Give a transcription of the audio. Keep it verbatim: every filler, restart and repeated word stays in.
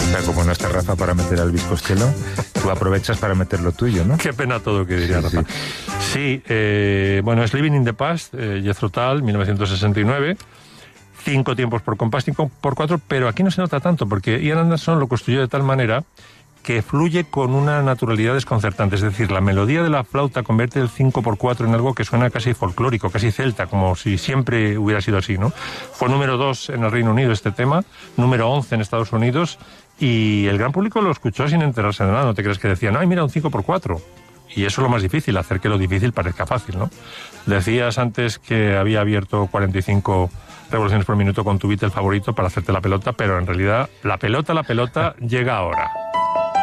O sea, como no está Rafa para meter al bizcochelo, tú aprovechas para meter lo tuyo, ¿no? Qué pena todo, que diría sí, Rafa. Sí, sí eh, bueno, es Living in the Past, eh, Jethro Tull, mil novecientos sesenta y nueve. Cinco tiempos por compás, cinco por cuatro, pero aquí no se nota tanto, porque Ian Anderson lo construyó de tal manera que fluye con una naturalidad desconcertante. Es decir, la melodía de la flauta convierte el cinco por cuatro en algo que suena casi folclórico, casi celta, como si siempre hubiera sido así, ¿no? Fue número dos en el Reino Unido este tema, número once en Estados Unidos, y el gran público lo escuchó sin enterarse de nada. No te crees que decían, ay, mira, un cinco por cuatro. Y eso es lo más difícil, hacer que lo difícil parezca fácil, ¿no? Decías antes que había abierto cuarenta y cinco revoluciones por minuto con tu Beatle favorito para hacerte la pelota, pero en realidad la pelota, la pelota llega ahora.